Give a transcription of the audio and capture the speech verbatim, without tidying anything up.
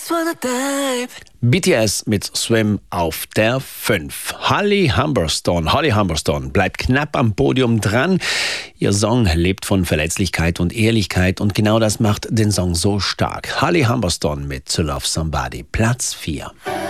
B T S mit Swim auf der fünf. Holly Humberstone, Holly Humberstone bleibt knapp am Podium dran. Ihr Song lebt von Verletzlichkeit und Ehrlichkeit und genau das macht den Song so stark. Holly Humberstone mit To Love Somebody, Platz vier.